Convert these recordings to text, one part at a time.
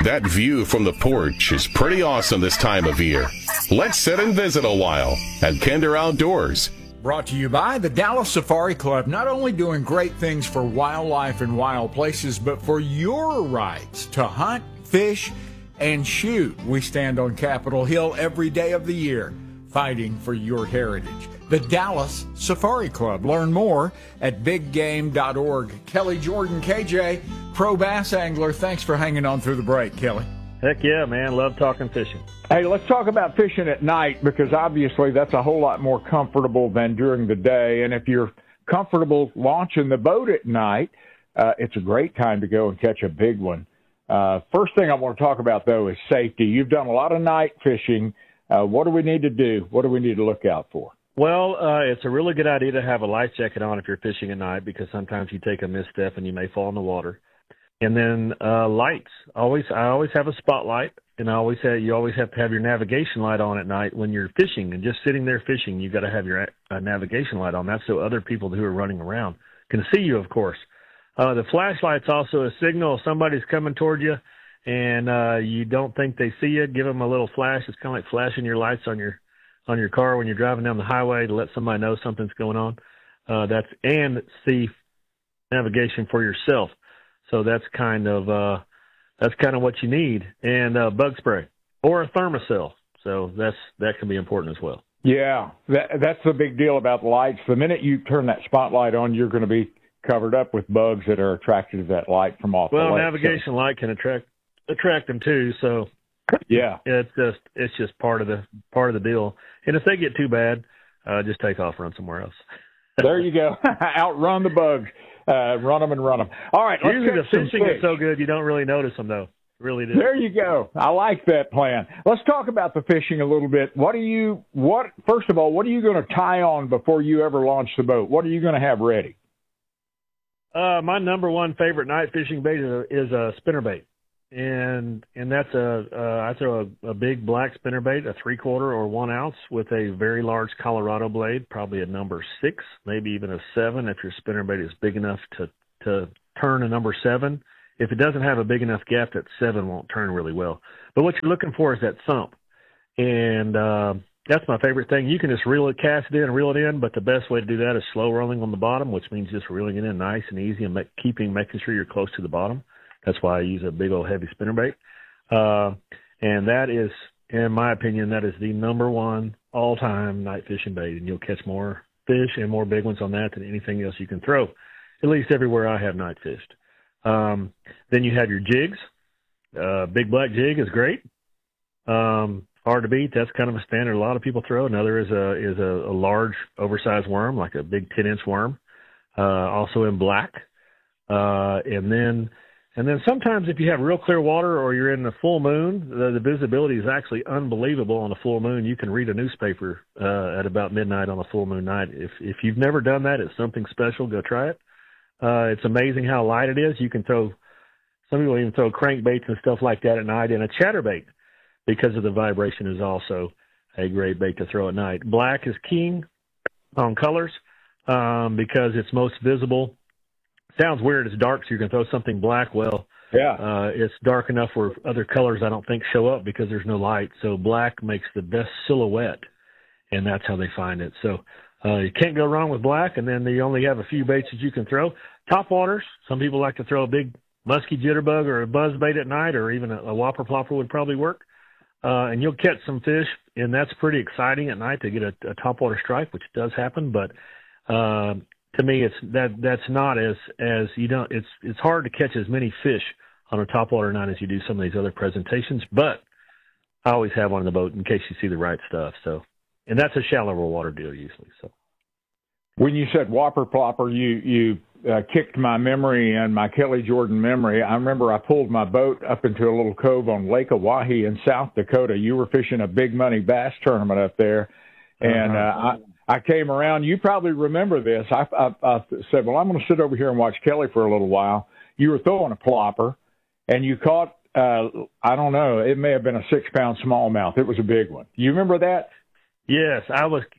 That view from the porch is pretty awesome this time of year. Let's sit and visit a while at Kinder Outdoors. Brought to you by the Dallas Safari Club, not only doing great things for wildlife and wild places, but for your rights to hunt, fish, and shoot. We stand on Capitol Hill every day of the year, fighting for your heritage. The Dallas Safari Club. Learn more at biggame.org. Kelly Jordan, KJ, pro bass angler. Thanks for hanging on through the break, Kelly. Heck yeah, man. Love talking fishing. Hey, let's talk about fishing at night, because obviously that's a whole lot more comfortable than during the day. And if you're comfortable launching the boat at night, it's a great time to go and catch a big one. First thing I want to talk about, though, is safety. You've done a lot of night fishing. What do we need to do? What do we need to look out for? Well, it's a really good idea to have a life jacket on if you're fishing at night, because sometimes you take a misstep and you may fall in the water. And then lights. I always have a spotlight, and you always have to have your navigation light on at night when you're fishing. And just sitting there fishing, you've got to have your navigation light on. That's so other people who are running around can see you, of course. The flashlight's also a signal if somebody's coming toward you and you don't think they see you. Give them a little flash. It's kind of like flashing your lights on your car when you're driving down the highway to let somebody know something's going on. And see navigation for yourself. So that's kind of what you need. And bug spray or a Thermacell. So that can be important as well. Yeah, that's the big deal about the lights. The minute you turn that spotlight on, you're going to be covered up with bugs that are attracted to that light from off the lake. Well, navigation light can attract them too. So yeah, it's just part of the deal. And if they get too bad, just take off, run somewhere else. There you go. Outrun the bugs. Run them. All right. Usually the fishing is so good you don't really notice them, though. Really do. There you go. I like that plan. Let's talk about the fishing a little bit. First of all, what are you going to tie on before you ever launch the boat? What are you going to have ready? My number one favorite night fishing bait is a spinnerbait. And that's I throw a big black spinnerbait, a 3/4 or 1 ounce with a very large Colorado blade, probably a number 6, maybe even a 7 if your spinnerbait is big enough to turn a number 7. If it doesn't have a big enough gap, that 7 won't turn really well. But what you're looking for is that thump. And that's my favorite thing. You can just cast it in and reel it in, but the best way to do that is slow rolling on the bottom, which means just reeling it in nice and easy and making sure you're close to the bottom. That's why I use a big old heavy spinnerbait. And that is, in my opinion, that is the number one all-time night fishing bait. And you'll catch more fish and more big ones on that than anything else you can throw, at least everywhere I have night fished. Then you have your jigs. Big black jig is great. Hard to beat. That's kind of a standard a lot of people throw. Another is a large, oversized worm, like a big 10-inch worm, also in black. And then sometimes if you have real clear water or you're in the full moon, the visibility is actually unbelievable on a full moon. You can read a newspaper at about midnight on a full moon night. If you've never done that, it's something special. Go try it. It's amazing how light it is. You can some people even throw crankbaits and stuff like that at night, and a chatterbait, because of the vibration, is also a great bait to throw at night. Black is king on colors because it's most visible. Sounds weird. It's dark, so you can throw something black. Well, yeah, it's dark enough where other colors I don't think show up because there's no light. So black makes the best silhouette, and that's how they find it. So you can't go wrong with black, and then you only have a few baits that you can throw. Topwaters, some people like to throw a big musky jitterbug or a buzz bait at night, or even a whopper plopper would probably work. And you'll catch some fish, and that's pretty exciting at night to get a topwater strike, which does happen, but to me, that's not as you don't. It's hard to catch as many fish on a topwater night as you do some of these other presentations. But I always have one in the boat in case you see the right stuff. So, and that's a shallower water deal usually. So, when you said whopper plopper, you kicked my memory and my Kelly Jordan memory. I remember I pulled my boat up into a little cove on Lake Oahe in South Dakota. You were fishing a big money bass tournament up there, and I came around. You probably remember this. I said, well, I'm going to sit over here and watch Kelly for a little while. You were throwing a plopper, and you caught, I don't know, it may have been a 6-pound smallmouth. It was a big one. You remember that? Yes, I was.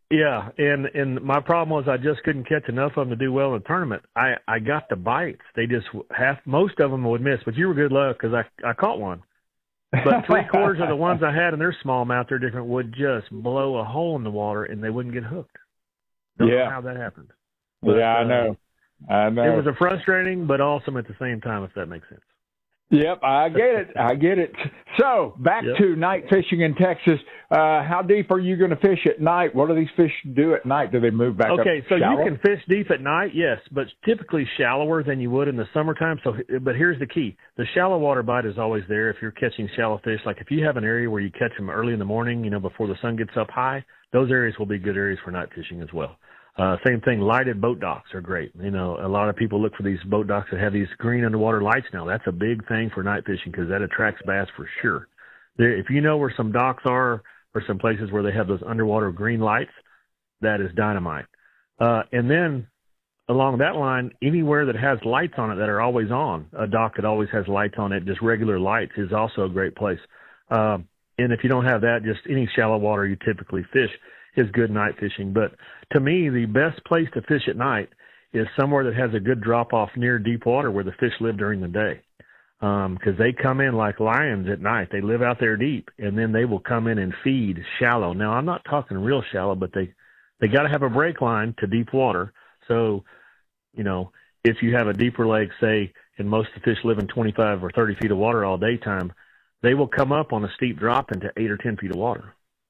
Yeah, and my problem was I just couldn't catch enough of them to do well in the tournament. I got the bites. They just most of them would miss, but you were good luck because I caught one. But 3/4 of the ones I had in their smallmouth, they're different, would just blow a hole in the water and they wouldn't get hooked. Don't know how that happened. But, I know. It was a frustrating, but awesome at the same time, if that makes sense. Yep, I get it. So, back to night fishing in Texas. How deep are you going to fish at night? What do these fish do at night? Do they move back up Okay, so shallow? you can fish deep at night, yes, but typically shallower than you would in the summertime. But here's the key. The shallow water bite is always there if you're catching shallow fish. Like if you have an area where you catch them early in the morning, before the sun gets up high, those areas will be good areas for night fishing as well. Same thing, lighted boat docks are great. A lot of people look for these boat docks that have these green underwater lights now. That's a big thing for night fishing because that attracts bass for sure. If you know where some docks are or some places where they have those underwater green lights, that is dynamite. And then along that line, anywhere that has lights on it that are always on, a dock that always has lights on it, just regular lights, is also a great place. And if you don't have that, just any shallow water you typically fish is good night fishing. But to me, the best place to fish at night is somewhere that has a good drop-off near deep water where the fish live during the day. Because they come in like lions at night. They live out there deep, and then they will come in and feed shallow. Now, I'm not talking real shallow, but they got to have a break line to deep water. So, if you have a deeper lake, say, and most of the fish live in 25 or 30 feet of water all daytime, they will come up on a steep drop into 8 or 10 feet of water.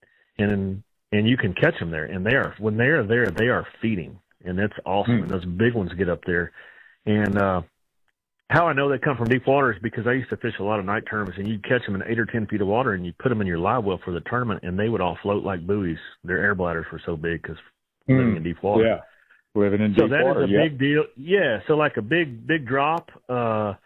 And you can catch them there. And when they are there, they are feeding. And that's awesome. And those big ones get up there. And how I know they come from deep water is because I used to fish a lot of night tournaments, and you'd catch them in 8 or 10 feet of water, and you put them in your live well for the tournament, and they would all float like buoys. Their air bladders were so big because living in deep water. Yeah, living in deep water. So that is a big deal. Yeah, so like a big drop. And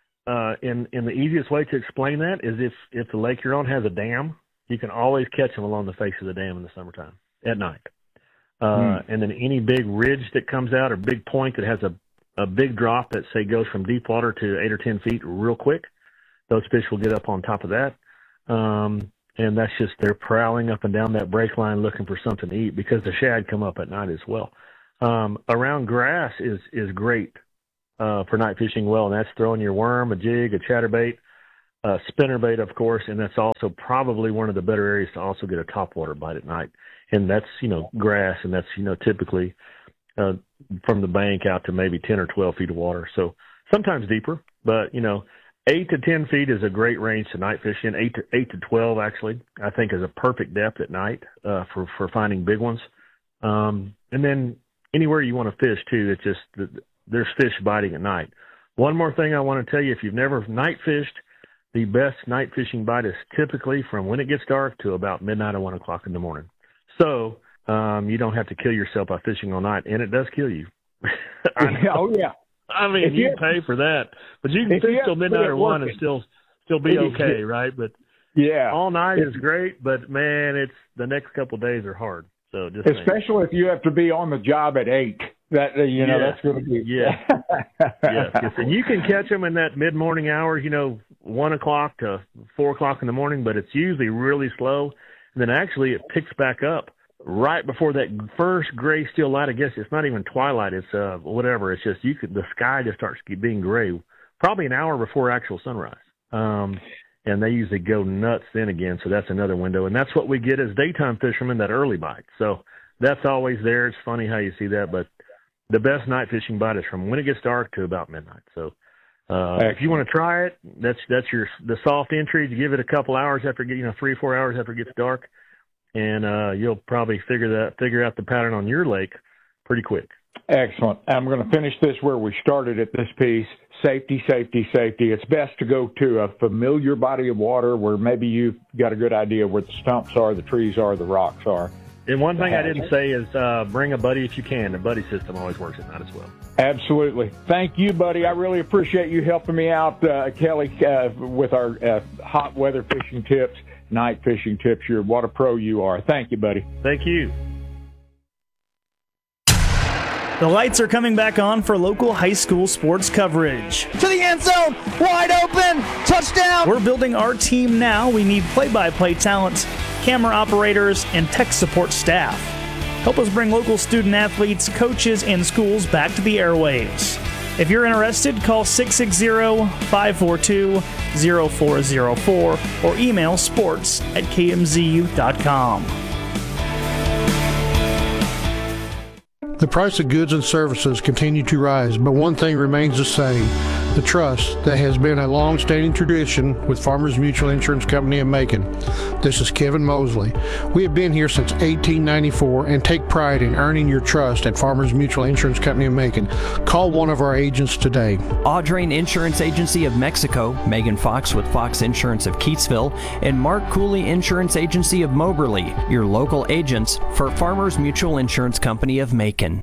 the easiest way to explain that is if the lake you're on has a dam, you can always catch them along the face of the dam in the summertime at night. And then any big ridge that comes out or big point that has a big drop that, say, goes from deep water to 8 or 10 feet real quick, those fish will get up on top of that. And that's just they're prowling up and down that break line looking for something to eat because the shad come up at night as well. Around grass is great for night fishing well, and that's throwing your worm, a jig, a chatterbait, spinnerbait, of course, and that's also probably one of the better areas to also get a topwater bite at night. And that's, grass, and that's, typically from the bank out to maybe 10 or 12 feet of water. So sometimes deeper, but, 8 to 10 feet is a great range to night fishing. 8 to 12, actually, I think is a perfect depth at night for finding big ones. And then anywhere you want to fish, too, it's just there's fish biting at night. One more thing I want to tell you, if you've never night fished, the best night fishing bite is typically from when it gets dark to about midnight or 1 o'clock in the morning. So you don't have to kill yourself by fishing all night, and it does kill you. Oh, yeah. I mean, you pay for that. But you can fish till midnight or 1 and still be okay, right? But all night is great, but, man, it's the next couple of days are hard. So especially if you have to be on the job at 8. That's going to be yes. And you can catch them in that mid-morning hours, 1 o'clock to 4 o'clock in the morning, but it's usually really slow. And then actually it picks back up right before that first gray steel light. I guess it's not even twilight. It's whatever. It's just the sky just starts being gray, probably an hour before actual sunrise. And they usually go nuts then again. So that's another window. And that's what we get as daytime fishermen, that early bite. So that's always there. It's funny how you see that, but the best night fishing bite is from when it gets dark to about midnight. So if you want to try it, that's the soft entry. You give it a couple hours after 3 or 4 hours after it gets dark, and you'll probably figure out the pattern on your lake pretty quick. Excellent. I'm going to finish this where we started at this piece. Safety, safety, safety. It's best to go to a familiar body of water where maybe you've got a good idea where the stumps are, the trees are, the rocks are. And one thing I didn't say is bring a buddy if you can. The buddy system always works at night as well. Absolutely. Thank you, buddy. I really appreciate you helping me out, Kelly, with our hot weather fishing tips, night fishing tips. What a pro you are. Thank you, buddy. Thank you. The lights are coming back on for local high school sports coverage. To the end zone, wide open, touchdown. We're building our team now. We need play-by-play talent, camera operators, and tech support staff. Help us bring local student athletes, coaches, and schools back to the airwaves. If you're interested, call 660-542-0404 or email sports@kmzu.com. The price of goods and services continue to rise, but one thing remains the same: the trust that has been a long-standing tradition with Farmers Mutual Insurance Company of Macon. This is Kevin Mosley. We have been here since 1894 and take pride in earning your trust at Farmers Mutual Insurance Company of Macon. Call one of our agents today. Audrain Insurance Agency of Mexico, Megan Fox with Fox Insurance of Keatsville, and Mark Cooley Insurance Agency of Moberly, your local agents for Farmers Mutual Insurance Company of Macon.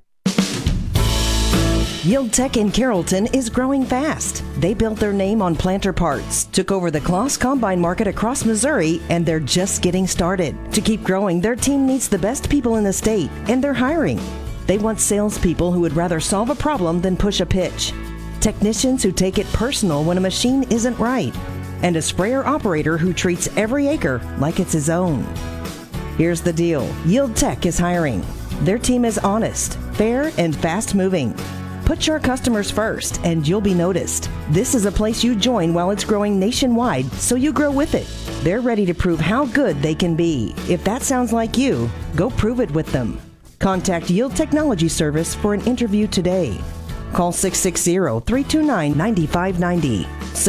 Yield Tech in Carrollton is growing fast. They built their name on planter parts, took over the Kloss Combine market across Missouri, and they're just getting started. To keep growing, their team needs the best people in the state, and they're hiring. They want salespeople who would rather solve a problem than push a pitch, technicians who take it personal when a machine isn't right, and a sprayer operator who treats every acre like it's his own. Here's the deal. Yield Tech is hiring. Their team is honest, fair, and fast-moving. Put your customers first, and you'll be noticed. This is a place you join while it's growing nationwide, so you grow with it. They're ready to prove how good they can be. If that sounds like you, go prove it with them. Contact Yield Technology Service for an interview today. Call 660-329-9590,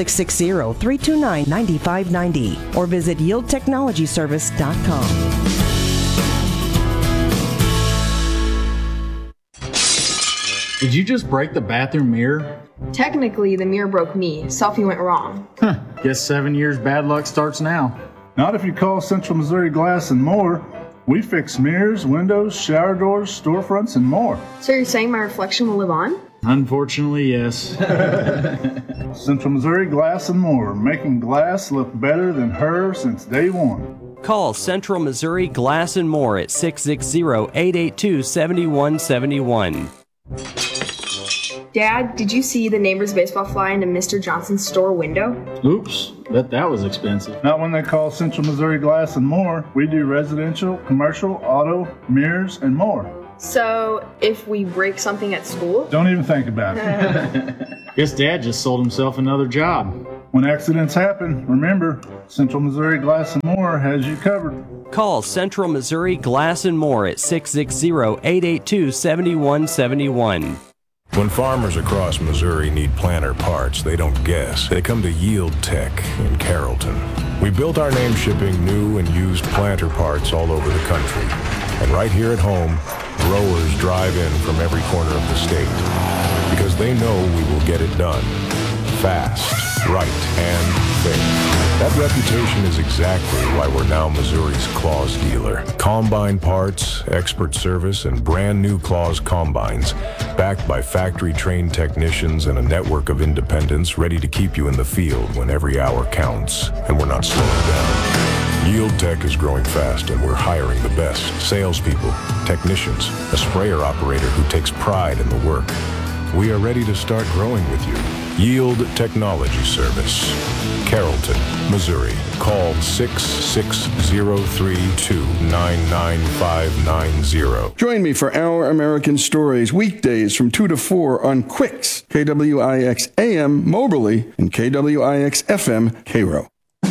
660-329-9590, or visit yieldtechnologyservice.com. Did you just break the bathroom mirror? Technically, the mirror broke me. Something went wrong. Guess 7 years bad luck starts now. Not if you call Central Missouri Glass and More. We fix mirrors, windows, shower doors, storefronts, and more. So you're saying my reflection will live on? Unfortunately, yes. Central Missouri Glass and More, making glass look better than her since day one. Call Central Missouri Glass and More at 660-882-7171. Dad, did you see the neighbor's baseball fly into Mr. Johnson's store window? Oops, bet that was expensive. Not when they call Central Missouri Glass and More. We do residential, commercial, auto, mirrors, and more. So, if we break something at school? Don't even think about it. Guess Dad just sold himself another job. When accidents happen, remember, Central Missouri Glass and More has you covered. Call Central Missouri Glass and More at 660-882-7171. When farmers across Missouri need planter parts, they don't guess. They come to Yield Tech in Carrollton. We built our name shipping new and used planter parts all over the country. And right here at home, growers drive in from every corner of the state because they know we will get it done. Fast, right, and fair. That reputation is exactly why we're now Missouri's Claws dealer. Combine parts, expert service, and brand new Claws combines, backed by factory-trained technicians and a network of independents ready to keep you in the field when every hour counts. And we're not slowing down. Yield Tech is growing fast, and we're hiring the best salespeople, technicians, a sprayer operator who takes pride in the work. We are ready to start growing with you. Yield Technology Service, Carrollton, Missouri. Call 660-329-9590. Join me for Our American Stories weekdays from 2 to 4 on Quicks, KWIX AM Moberly, and KWIX FM Cairo.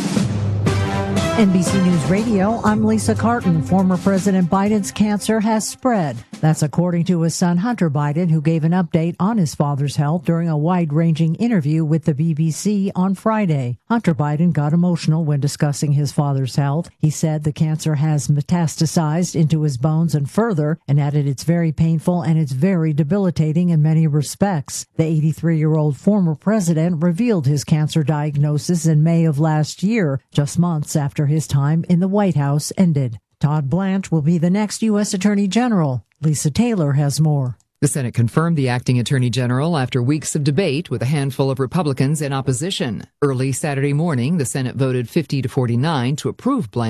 NBC News Radio, I'm Lisa Carton. Former President Biden's cancer has spread. That's according to his son, Hunter Biden, who gave an update on his father's health during a wide-ranging interview with the BBC on Friday. Hunter Biden got emotional when discussing his father's health. He said the cancer has metastasized into his bones and further, and added it's very painful and it's very debilitating in many respects. The 83-year-old former president revealed his cancer diagnosis in May of last year, just months after his time in the White House ended. Todd Blanche will be the next U.S. Attorney General. Lisa Taylor has more. The Senate confirmed the acting Attorney General after weeks of debate with a handful of Republicans in opposition. Early Saturday morning, the Senate voted 50-49 to approve Blanche.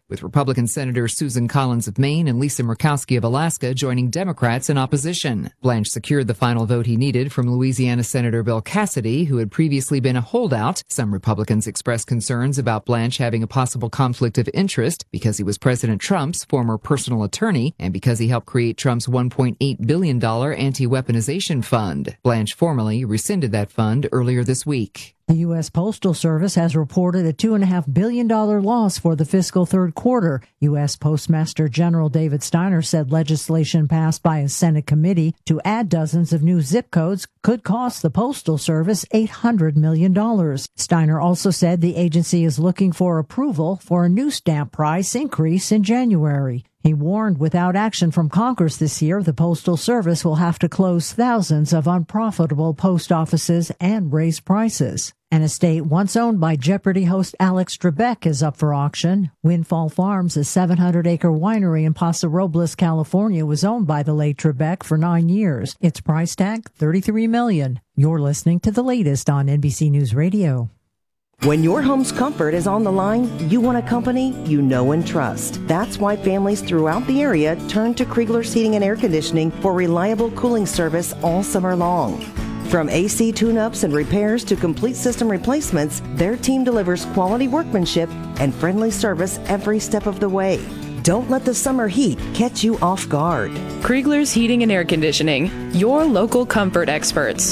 with Republican Senators Susan Collins of Maine and Lisa Murkowski of Alaska joining Democrats in opposition. Blanch secured the final vote he needed from Louisiana Senator Bill Cassidy, who had previously been a holdout. Some Republicans expressed concerns about Blanch having a possible conflict of interest because he was President Trump's former personal attorney and because he helped create Trump's $1.8 billion anti-weaponization fund. Blanch formally rescinded that fund earlier this week. The U.S. Postal Service has reported a $2.5 billion loss for the fiscal third quarter. U.S. Postmaster General David Steiner said legislation passed by a Senate committee to add dozens of new zip codes could cost the Postal Service $800 million. Steiner also said the agency is looking for approval for a new stamp price increase in January. He warned without action from Congress this year, the Postal Service will have to close thousands of unprofitable post offices and raise prices. An estate once owned by Jeopardy host Alex Trebek is up for auction. Windfall Farms, a 700-acre winery in Paso Robles, California, was owned by the late Trebek for 9 years. Its price tag, $33 million. You're listening to the latest on NBC News Radio. When your home's comfort is on the line, you want a company you know and trust. That's why families throughout the area turn to Kriegler's Heating and Air Conditioning for reliable cooling service all summer long. From AC tune-ups and repairs to complete system replacements, their team delivers quality workmanship and friendly service every step of the way. Don't let the summer heat catch you off guard. Kriegler's Heating and Air Conditioning, your local comfort experts.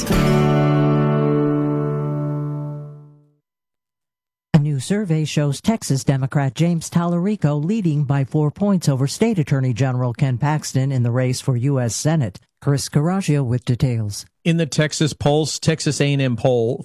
A new survey shows Texas Democrat James Tallarico leading by 4 points over State Attorney General Ken Paxton in the race for U.S. Senate. Chris Carraggio with details. In the Texas Pulse Texas A&M poll,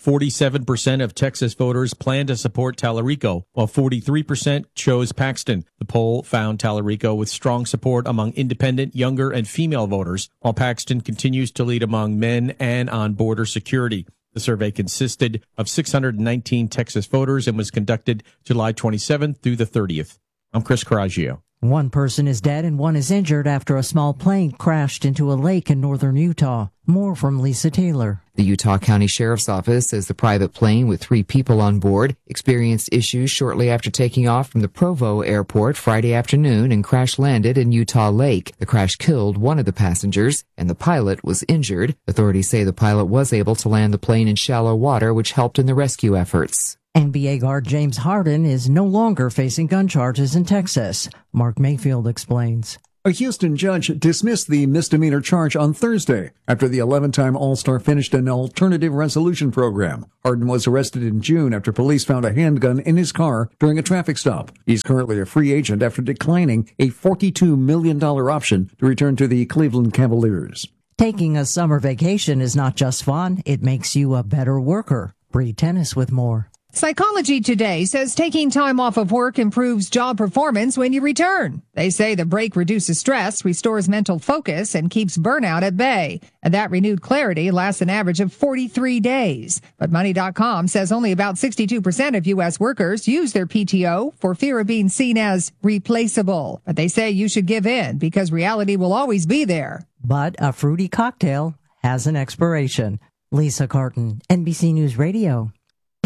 47% of Texas voters plan to support Tallarico, while 43% chose Paxton. The poll found Tallarico with strong support among independent, younger, and female voters, while Paxton continues to lead among men and on border security. The survey consisted of 619 Texas voters and was conducted July 27th through the 30th. I'm Chris Carraggio. One person is dead and one is injured after a small plane crashed into a lake in northern Utah. More from Lisa Taylor. The Utah County Sheriff's Office says the private plane with 3 people on board experienced issues shortly after taking off from the Provo airport Friday afternoon and crash-landed in Utah Lake. The crash killed one of the passengers, and the pilot was injured. Authorities say the pilot was able to land the plane in shallow water, which helped in the rescue efforts. NBA guard James Harden is no longer facing gun charges in Texas. Mark Mayfield explains. A Houston judge dismissed the misdemeanor charge on Thursday after the 11-time All-Star finished an alternative resolution program. Harden was arrested in June after police found a handgun in his car during a traffic stop. He's currently a free agent after declining a $42 million option to return to the Cleveland Cavaliers. Taking a summer vacation is not just fun, it makes you a better worker. Bree Tennis with more. Psychology Today says taking time off of work improves job performance when you return. They say the break reduces stress, restores mental focus, and keeps burnout at bay. And that renewed clarity lasts an average of 43 days. But Money.com says only about 62% of U.S. workers use their PTO for fear of being seen as replaceable. But they say you should give in because reality will always be there. But a fruity cocktail has an expiration. Lisa Carton, NBC News Radio.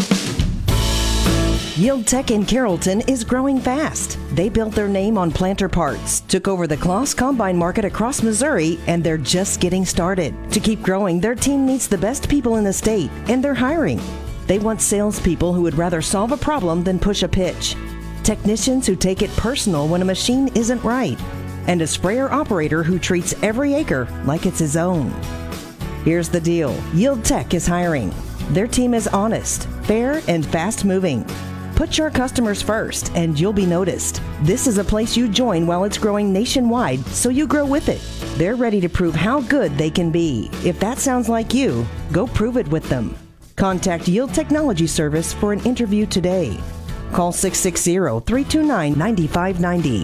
Yield Tech in Carrollton is growing fast. They built their name on planter parts, took over the Kloss Combine market across Missouri, and they're just getting started. To keep growing, their team needs the best people in the state, and they're hiring. They want salespeople who would rather solve a problem than push a pitch, technicians who take it personal when a machine isn't right, and a sprayer operator who treats every acre like it's his own. Here's the deal. Yield Tech is hiring. Their team is honest, fair, and fast-moving. Put your customers first, and you'll be noticed. This is a place you join while it's growing nationwide, so you grow with it. They're ready to prove how good they can be. If that sounds like you, go prove it with them. Contact Yield Technology Service for an interview today. Call 660-329-9590,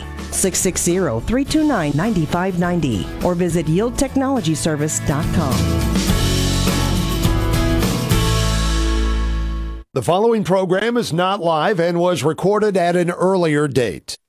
660-329-9590, or visit yieldtechnologyservice.com. The following program is not live and was recorded at an earlier date.